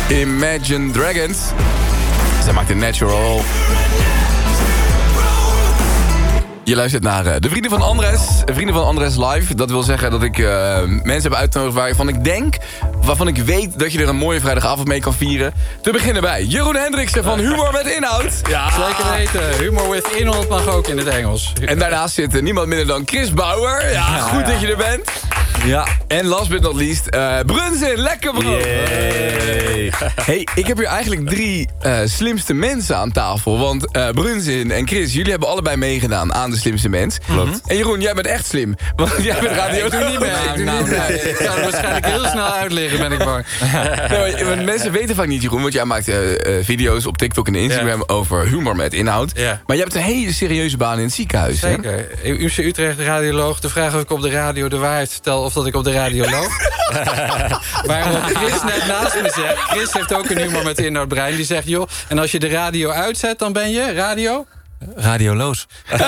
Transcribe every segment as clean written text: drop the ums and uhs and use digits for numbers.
Imagine Dragons. Zij maakt een natural. Je luistert naar de Vrienden van Andres. Vrienden van Andres live. Dat wil zeggen dat ik mensen heb uitgenodigd waarvan ik weet dat je er een mooie vrijdagavond mee kan vieren. Te beginnen bij Jeroen Hendriksen van Humor met Inhoud. Ja, zeker weten. Humor with inhoud mag ook in het Engels. En daarnaast zit niemand minder dan Chris Bauer. Ja, goed dat je er bent. Ja. En last but not least, Brunzin. Lekker bro. Hey, ik heb hier eigenlijk 3 slimste mensen aan tafel. Want Brunzin en Chris, jullie hebben allebei meegedaan aan de slimste mens. Klopt. En Jeroen, jij bent echt slim. Want jij bent radio. Ik doe niet mee. Ik zou het waarschijnlijk heel snel uitleggen, ben ik bang. Nee, mensen weten vaak niet, Jeroen, want jij maakt video's op TikTok en Instagram over humor met inhoud. Ja. Maar jij hebt een hele serieuze baan in het ziekenhuis. Zeker. UC Utrecht, radioloog. De vraag of ik op de radio de waarheid vertel of dat ik op de radio loop. Maar wat Chris net naast me zegt, Chris heeft ook een humor met inhoudbrein. Die zegt, joh, en als je de radio uitzet, dan ben je radio... Radioloos. Maar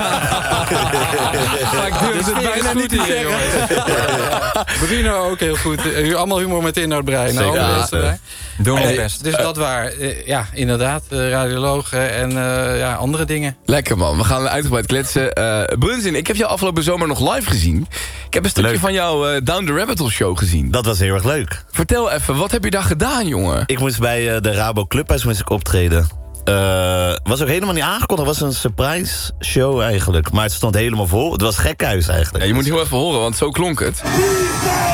ik durf het bijna niet te zeggen. Bruno ook heel goed. Allemaal humor met inhoudbrein. Doe mijn best. Dus dat waar. Ja, inderdaad. Radiologen en andere dingen. Lekker man. We gaan uitgebreid kletsen. Brunzin, ik heb jou afgelopen zomer nog live gezien. Ik heb een stukje van jouw Down the Rabbit Hole show gezien. Dat was heel erg leuk. Vertel even, wat heb je daar gedaan, jongen? Ik moest bij de Rabo Clubhuis optreden. Was ook helemaal niet aangekondigd. Het was een surprise show eigenlijk. Maar het stond helemaal vol. Het was gekhuis eigenlijk. Ja, je moet heel even horen, want zo klonk het.